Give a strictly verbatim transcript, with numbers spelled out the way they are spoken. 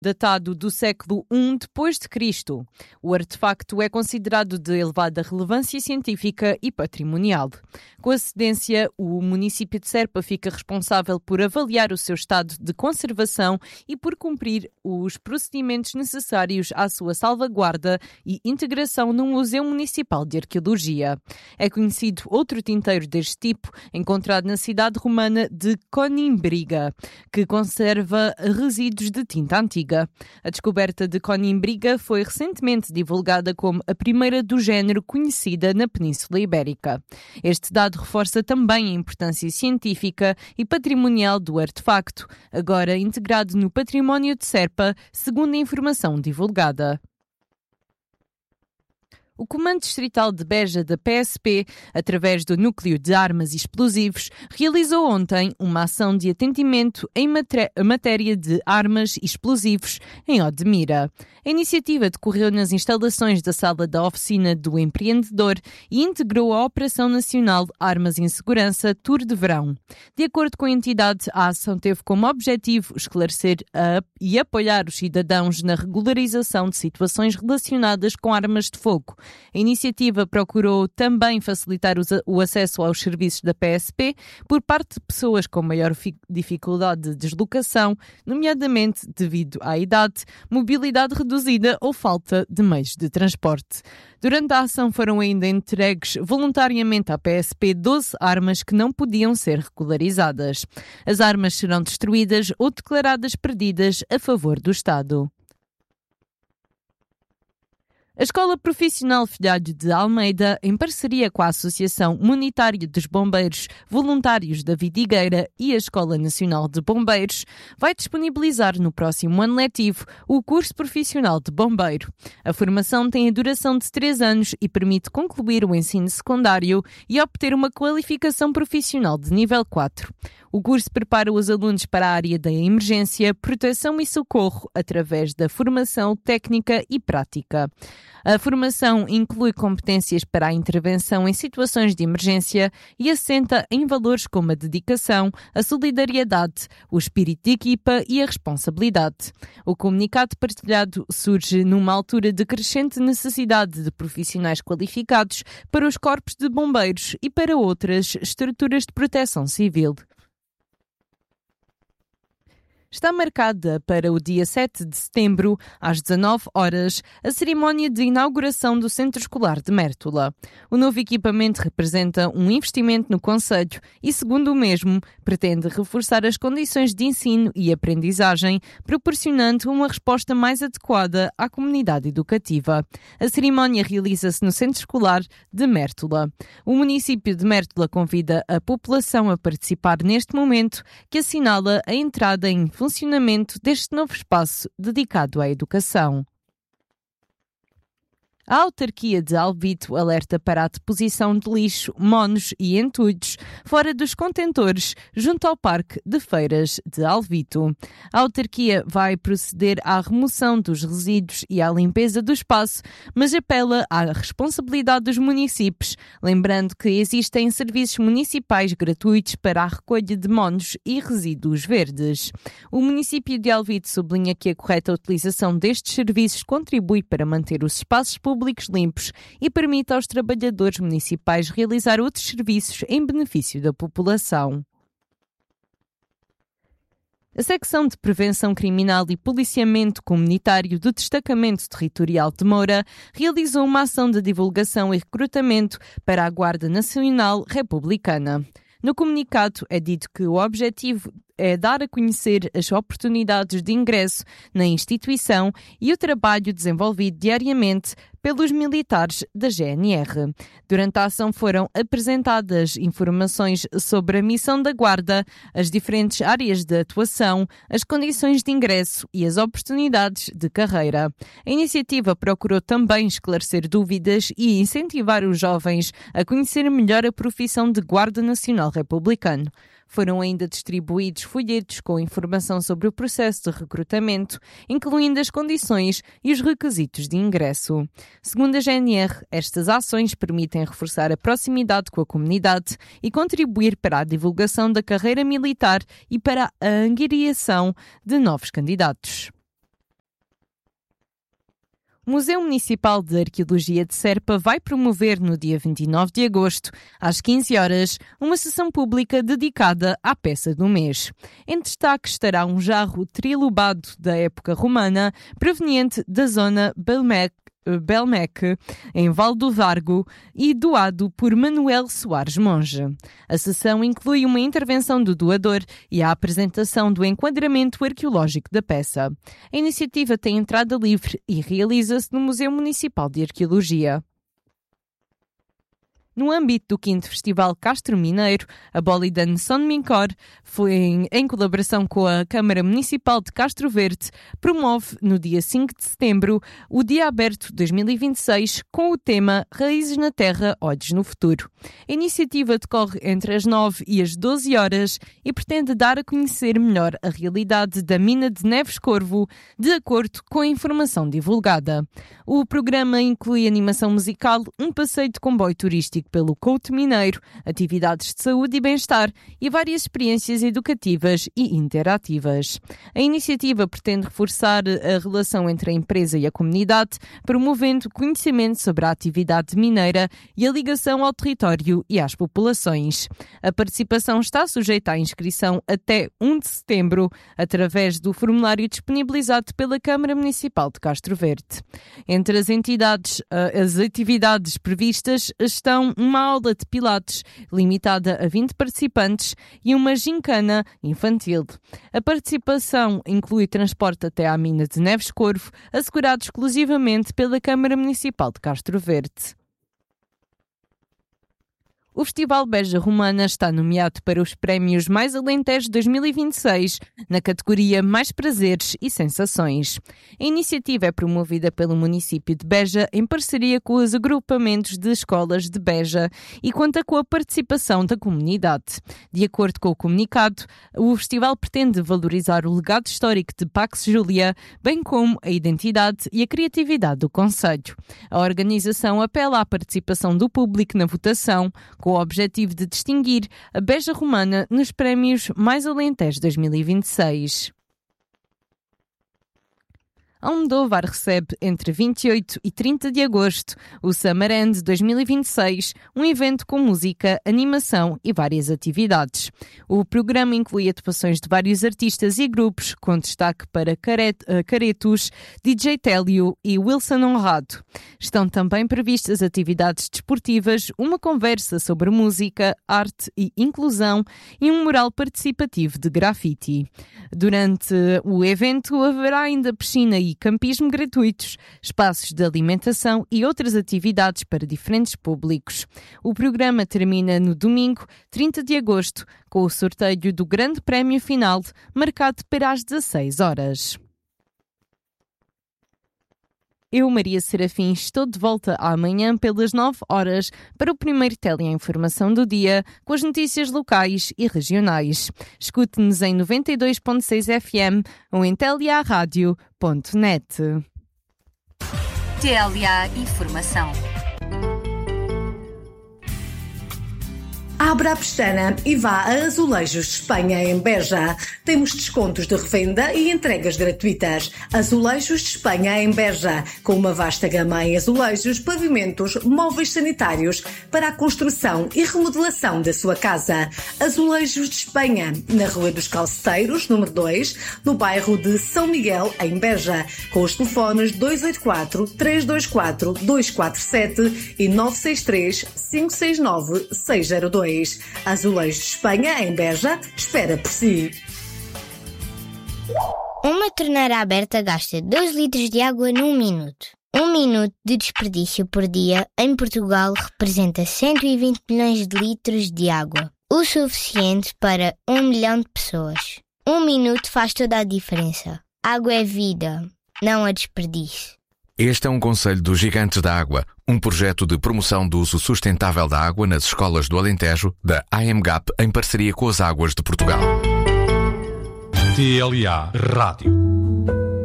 datado do século I depois de Cristo. O artefacto é considerado de elevada relevância científica e patrimonial. Com a cedência, o município de Serpa fica responsável por avaliar o seu estado de conservação e por cumprir os procedimentos necessários à sua salvaguarda e integração no Museu Municipal de Arqueologia. É conhecido outro tinteiro deste tipo, encontrado na cidade romana de Conimbriga, que conserva resíduos de tinta antiga. A descoberta de Conimbriga foi recentemente divulgada como a primeira do género conhecida na Península Ibérica. Este dado reforça também a importância científica e patrimonial do artefacto, agora integrado no património de Serpa, segundo a informação divulgada. O Comando Distrital de Beja da P S P, através do Núcleo de Armas e Explosivos, realizou ontem uma ação de atendimento em matéria de armas e explosivos em Odmira. A iniciativa decorreu nas instalações da Sala da Oficina do Empreendedor e integrou a Operação Nacional Armas em Segurança Tour de Verão. De acordo com a entidade, a ação teve como objetivo esclarecer a, e apoiar os cidadãos na regularização de situações relacionadas com armas de fogo. A iniciativa procurou também facilitar o acesso aos serviços da P S P por parte de pessoas com maior dificuldade de deslocação, nomeadamente devido à idade, mobilidade reduzida ou falta de meios de transporte. Durante a ação foram ainda entregues voluntariamente à P S P doze armas que não podiam ser regularizadas. As armas serão destruídas ou declaradas perdidas a favor do Estado. A Escola Profissional Filhado de Almeida, em parceria com a Associação Monetária dos Bombeiros Voluntários da Vidigueira e a Escola Nacional de Bombeiros, vai disponibilizar no próximo ano letivo o curso profissional de bombeiro. A formação tem a duração de três anos e permite concluir o ensino secundário e obter uma qualificação profissional de nível quatro. O curso prepara os alunos para a área da emergência, proteção e socorro através da formação técnica e prática. A formação inclui competências para a intervenção em situações de emergência e assenta em valores como a dedicação, a solidariedade, o espírito de equipa e a responsabilidade. O comunicado partilhado surge numa altura de crescente necessidade de profissionais qualificados para os corpos de bombeiros e para outras estruturas de proteção civil. Está marcada para o dia sete de setembro, às dezanove horas, a cerimónia de inauguração do Centro Escolar de Mértola. O novo equipamento representa um investimento no concelho e, segundo o mesmo, pretende reforçar as condições de ensino e aprendizagem, proporcionando uma resposta mais adequada à comunidade educativa. A cerimónia realiza-se no Centro Escolar de Mértola. O município de Mértola convida a população a participar neste momento, que assinala a entrada em funcionamento deste novo espaço dedicado à educação. A autarquia de Alvito alerta para a deposição de lixo, monos e entulhos fora dos contentores junto ao Parque de Feiras de Alvito. A autarquia vai proceder à remoção dos resíduos e à limpeza do espaço, mas apela à responsabilidade dos municípios, lembrando que existem serviços municipais gratuitos para a recolha de monos e resíduos verdes. O município de Alvito sublinha que a correta utilização destes serviços contribui para manter os espaços públicos limpos e permite aos trabalhadores municipais realizar outros serviços em benefício da população. A Secção de Prevenção Criminal e Policiamento Comunitário do Destacamento Territorial de Moura realizou uma ação de divulgação e recrutamento para a Guarda Nacional Republicana. No comunicado é dito que o objetivo é dar a conhecer as oportunidades de ingresso na instituição e o trabalho desenvolvido diariamente pelos militares da G N R. Durante a ação foram apresentadas informações sobre a missão da Guarda, as diferentes áreas de atuação, as condições de ingresso e as oportunidades de carreira. A iniciativa procurou também esclarecer dúvidas e incentivar os jovens a conhecer melhor a profissão de Guarda Nacional Republicano. Foram ainda distribuídos folhetos com informação sobre o processo de recrutamento, incluindo as condições e os requisitos de ingresso. Segundo a G N R, estas ações permitem reforçar a proximidade com a comunidade e contribuir para a divulgação da carreira militar e para a angariação de novos candidatos. o Museu Municipal de Arqueologia de Serpa vai promover no dia vinte e nove de agosto, às quinze horas, uma sessão pública dedicada à peça do mês. Em destaque estará um jarro trilobado da época romana, proveniente da zona Belmec, Belmec, em Val do Vargo, e doado por Manuel Soares Monge. A sessão inclui uma intervenção do doador e a apresentação do enquadramento arqueológico da peça. A iniciativa tem entrada livre e realiza-se no Museu Municipal de Arqueologia. No âmbito do quinto Festival Castro Mineiro, a Bolidan Son Mincor, foi em, em colaboração com a Câmara Municipal de Castro Verde, promove no dia cinco de setembro o Dia Aberto dois mil e vinte e seis com o tema Raízes na Terra, Olhos no Futuro. A iniciativa decorre entre as nove e as doze horas e pretende dar a conhecer melhor a realidade da mina de Neves Corvo, de acordo com a informação divulgada. O programa inclui animação musical, um passeio de comboio turístico pelo Couto Mineiro, atividades de saúde e bem-estar e várias experiências educativas e interativas. A iniciativa pretende reforçar a relação entre a empresa e a comunidade, promovendo conhecimento sobre a atividade mineira e a ligação ao território e às populações. A participação está sujeita à inscrição até um de setembro, através do formulário disponibilizado pela Câmara Municipal de Castro Verde. Entre as entidades, as atividades previstas estão uma aula de pilates limitada a vinte participantes e uma gincana infantil. A participação inclui transporte até à mina de Neves Corvo, assegurado exclusivamente pela Câmara Municipal de Castro Verde. O Festival Beja Romana está nomeado para os prémios Mais Alentejo dois mil e vinte e seis, na categoria Mais Prazeres e Sensações. A iniciativa é promovida pelo município de Beja em parceria com os agrupamentos de escolas de Beja e conta com a participação da comunidade. De acordo com o comunicado, o festival pretende valorizar o legado histórico de Pax Júlia, bem como a identidade e a criatividade do concelho. A organização apela à participação do público na votação, com o objetivo de distinguir a Beja Romana nos prémios Mais Alentejo dois mil e vinte e seis. Almodóvar recebe entre vinte e oito e trinta de agosto o Summer End dois mil e vinte e seis, um evento com música, animação e várias atividades. O programa inclui atuações de vários artistas e grupos, com destaque para Caretos, D J Télio e Wilson Honrado. Estão também previstas atividades desportivas, uma conversa sobre música, arte e inclusão e um mural participativo de grafite. Durante o evento haverá ainda piscina e campismo gratuitos, espaços de alimentação e outras atividades para diferentes públicos. O programa termina no domingo, trinta de agosto, com o sorteio do Grande Prémio Final, marcado para as dezasseis horas. Eu, Maria Serafim, estou de volta amanhã pelas nove horas para o primeiro teleinformação do dia, com as notícias locais e regionais. Escute-nos em noventa e dois ponto seis F M ou em teliaradio ponto net. T L A Informação. Abra a pestana e vá a Azulejos de Espanha, em Beja. Temos descontos de revenda e entregas gratuitas. Azulejos de Espanha, em Beja, com uma vasta gama em azulejos, pavimentos, móveis sanitários para a construção e remodelação da sua casa. Azulejos de Espanha, na Rua dos Calceteiros, número dois, no bairro de São Miguel, em Beja, com os telefones dois oito quatro, três dois quatro, dois quatro sete e nove seis três, cinco seis nove, seis zero dois. Azulejos de Espanha, em Beja, espera por si. Uma torneira aberta gasta dois litros de água num minuto. Um minuto de desperdício por dia em Portugal representa cento e vinte milhões de litros de água, o suficiente para um milhão de pessoas. Um minuto faz toda a diferença. Água é vida, não a desperdício. Este é um conselho dos Gigantes da Água, um projeto de promoção do uso sustentável da água nas escolas do Alentejo, da A M G A P, em parceria com as Águas de Portugal. T L A Rádio.